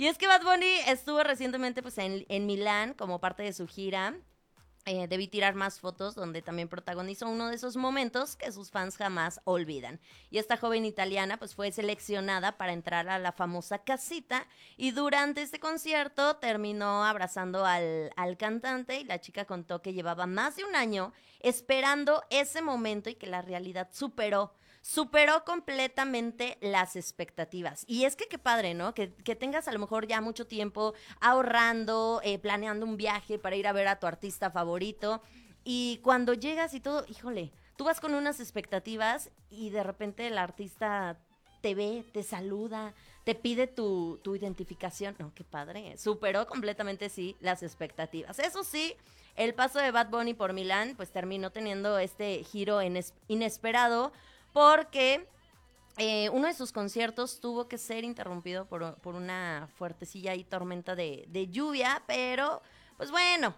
Y es que Bad Bunny estuvo recientemente pues, en Milán como parte de su gira. Debí tirar más fotos donde también protagonizó uno de esos momentos que sus fans jamás olvidan. Y esta joven italiana pues fue seleccionada para entrar a la famosa casita y durante este concierto terminó abrazando al cantante y la chica contó que llevaba más de un año esperando ese momento y que la realidad superó completamente las expectativas. Y es que qué padre, ¿no? Que tengas a lo mejor ya mucho tiempo ahorrando, planeando un viaje para ir a ver a tu artista favorito. Y cuando llegas y todo, híjole, tú vas con unas expectativas y de repente el artista te ve, te saluda, te pide tu identificación. No, qué padre. Superó completamente, sí, las expectativas. Eso sí, el paso de Bad Bunny por Milán, pues terminó teniendo este giro inesperado, porque uno de sus conciertos tuvo que ser interrumpido por una fuertecilla y tormenta de lluvia, pero pues bueno,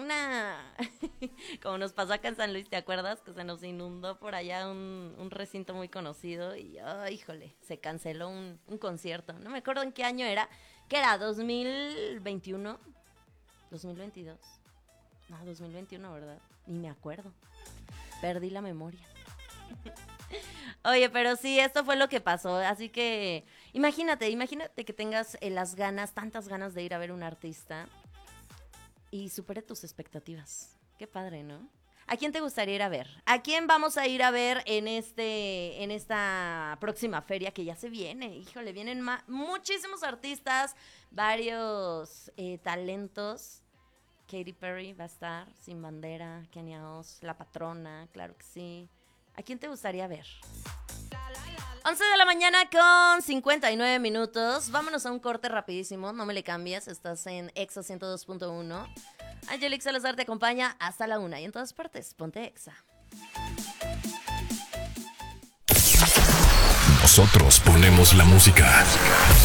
como nos pasó acá en San Luis, ¿te acuerdas? Que se nos inundó por allá un recinto muy conocido y, híjole, se canceló un concierto. No me acuerdo en qué año era, ¿qué era? ¿2021? ¿2022? No, 2021, ¿verdad? Ni me acuerdo. Perdí la memoria. Oye, pero sí, esto fue lo que pasó, así que imagínate que tengas tantas ganas de ir a ver un artista y supere tus expectativas. Qué padre, ¿no? ¿A quién te gustaría ir a ver? ¿A quién vamos a ir a ver en esta próxima feria que ya se viene? Híjole, vienen muchísimos artistas, varios talentos. Katy Perry va a estar, Sin Bandera, Kenia Oz, La Patrona, claro que sí. ¿A quién te gustaría ver? 11 de la mañana con 59 minutos. Vámonos a un corte rapidísimo. No me le cambies. Estás en Exa 102.1. Angelique Salazar te acompaña hasta la 1. Y en todas partes, ponte Exa. Nosotros ponemos la música.